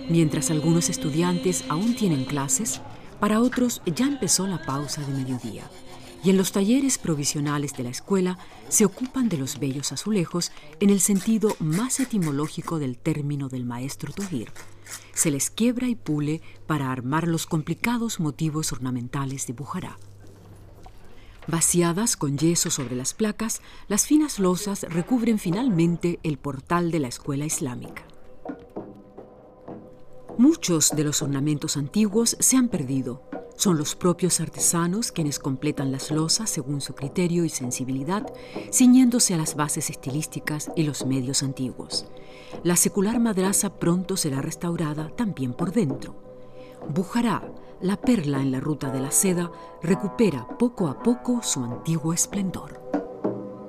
Mientras algunos estudiantes aún tienen clases, para otros ya empezó la pausa de mediodía. Y en los talleres provisionales de la escuela se ocupan de los bellos azulejos en el sentido más etimológico del término del maestro Tohir. Se les quiebra y pule para armar los complicados motivos ornamentales de Bujará. Vaciadas con yeso sobre las placas, las finas losas recubren finalmente el portal de la escuela islámica. Muchos de los ornamentos antiguos se han perdido. Son los propios artesanos quienes completan las losas según su criterio y sensibilidad, ciñéndose a las bases estilísticas y los medios antiguos. La secular madrasa pronto será restaurada también por dentro. Bujará, la perla en la ruta de la seda, recupera poco a poco su antiguo esplendor.